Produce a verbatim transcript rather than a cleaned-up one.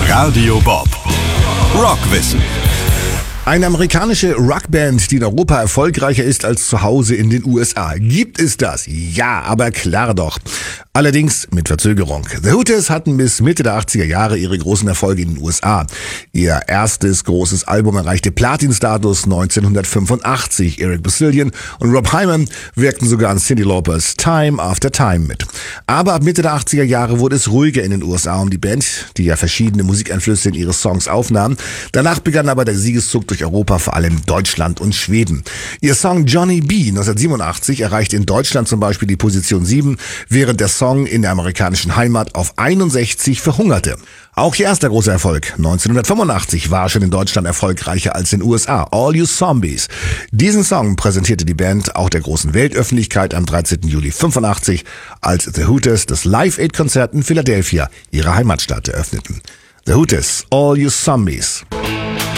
Radio Bob. Rockwissen. Eine amerikanische Rockband, die in Europa erfolgreicher ist als zu Hause in den U S A. Gibt es das? Ja, aber klar doch. Allerdings mit Verzögerung. The Hooters hatten bis Mitte der achtziger Jahre ihre großen Erfolge in den U S A. Ihr erstes großes Album erreichte Platin-Status neunzehnhundertfünfundachtzig. Eric Bazillion und Rob Hyman wirkten sogar an Cyndi Laupers Time After Time mit. Aber ab Mitte der achtziger Jahre wurde es ruhiger in den U S A um die Band, die ja verschiedene Musikeinflüsse in ihre Songs aufnahm. Danach begann aber der Siegeszug durch Europa, vor allem Deutschland und Schweden. Ihr Song Johnny B. neunzehnhundertsiebenundachtzig erreichte in Deutschland zum Beispiel die Position sieben, während der Song in der amerikanischen Heimat auf einundsechzig verhungerte. Auch ihr erster großer Erfolg neunzehnhundertfünfundachtzig war schon in Deutschland erfolgreicher als in den U S A. All You Zombies. Diesen Song präsentierte die Band auch der großen Weltöffentlichkeit am dreizehnten Juli fünfundachtzig, als The Hooters das Live-Aid-Konzert in Philadelphia, ihrer Heimatstadt, eröffneten. The Hooters, All You Zombies.